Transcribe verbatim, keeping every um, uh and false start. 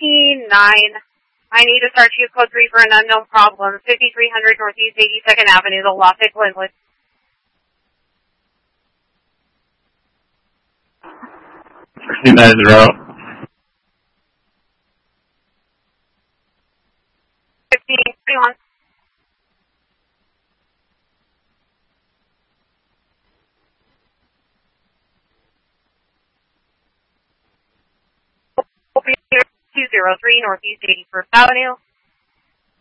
fifteen nine. I need to start you code three for an unknown problem. fifty-three hundred Northeast eighty-second Avenue, the Lafayette, Glenwood. fifteen nine is route. fifteen, twenty-one. two oh three Northeast eighty-first Avenue.